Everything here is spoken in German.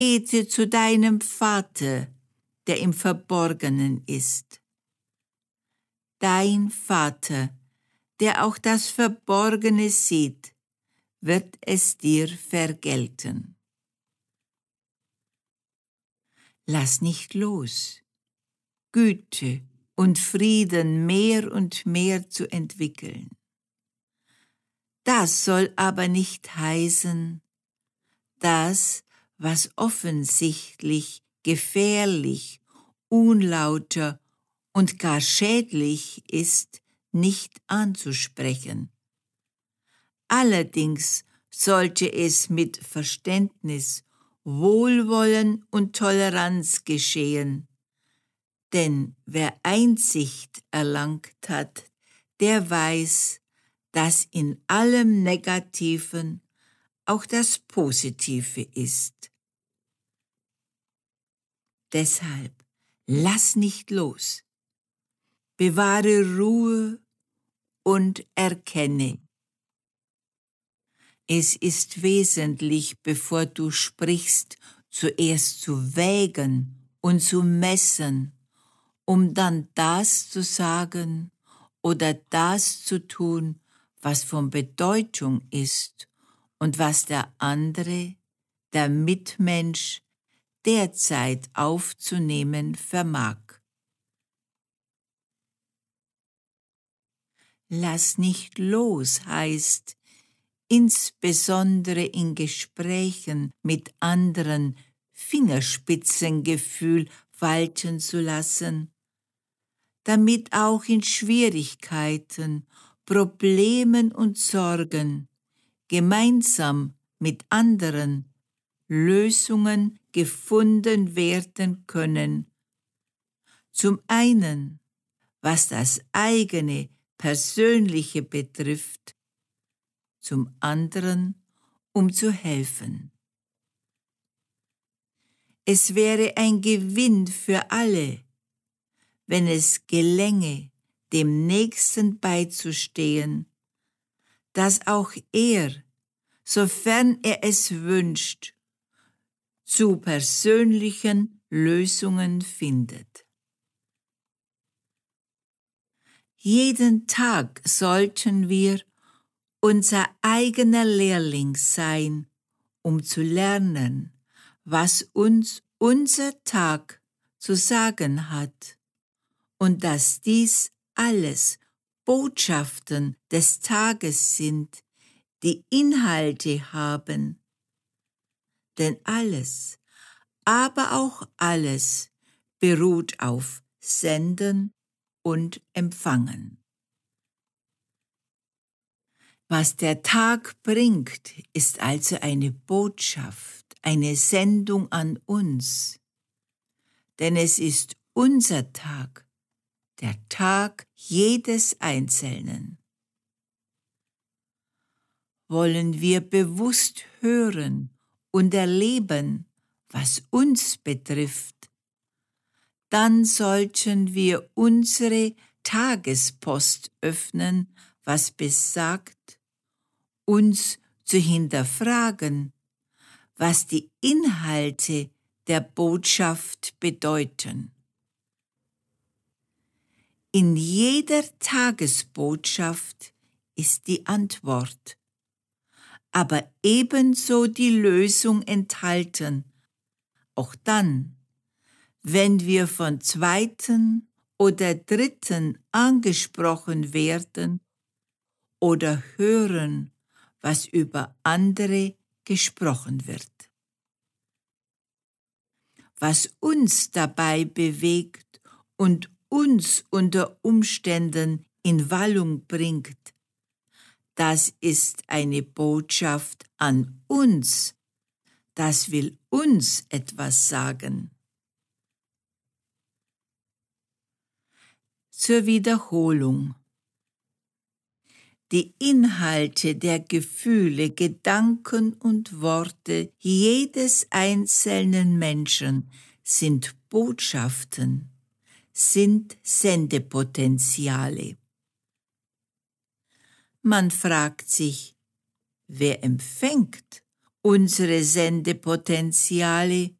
Bete zu deinem Vater, der im Verborgenen ist. Dein Vater, der auch das Verborgene sieht, wird es dir vergelten. Lass nicht los, Güte und Frieden mehr und mehr zu entwickeln. Das soll aber nicht heißen, das, was offensichtlich gefährlich, unlauter und gar schädlich ist, nicht anzusprechen. Allerdings sollte es mit Verständnis, Wohlwollen und Toleranz geschehen, denn wer Einsicht erlangt hat, der weiß, dass in allem Negativen auch das Positive ist. Deshalb lass nicht los. Bewahre Ruhe und erkenne. Es ist wesentlich, bevor du sprichst, zuerst zu wägen und zu messen, um dann das zu sagen oder das zu tun, was von Bedeutung ist und was der andere, der Mitmensch, derzeit aufzunehmen vermag. Lass nicht los heißt, insbesondere in Gesprächen mit anderen Fingerspitzengefühl walten zu lassen, damit auch in Schwierigkeiten, Problemen und Sorgen gemeinsam mit anderen Lösungen gefunden werden können. Zum einen, was das eigene Persönliche betrifft, zum anderen, um zu helfen. Es wäre ein Gewinn für alle, wenn es gelänge, dem Nächsten beizustehen, dass auch er, sofern er es wünscht, zu persönlichen Lösungen findet. Jeden Tag sollten wir unser eigener Lehrling sein, um zu lernen, was uns unser Tag zu sagen hat und dass dies alles Botschaften des Tages sind, die Inhalte haben. Denn alles, aber auch alles beruht auf Senden und Empfangen. Was der Tag bringt, ist also eine Botschaft, eine Sendung an uns. Denn es ist unser Tag, der Tag jedes Einzelnen. Wollen wir bewusst hören und erleben, was uns betrifft, dann sollten wir unsere Tagespost öffnen, was besagt, uns zu hinterfragen, was die Inhalte der Botschaft bedeuten. In jeder Tagesbotschaft ist die Antwort, aber ebenso die Lösung enthalten, auch dann, wenn wir von Zweiten oder Dritten angesprochen werden oder hören, was über andere gesprochen wird. Was uns dabei bewegt und uns unter Umständen in Wallung bringt, das ist eine Botschaft an uns, das will uns etwas sagen. Zur Wiederholung. Die Inhalte der Gefühle, Gedanken und Worte jedes einzelnen Menschen sind Botschaften, sind Sendepotenziale. Man fragt sich, wer empfängt unsere Sendepotenziale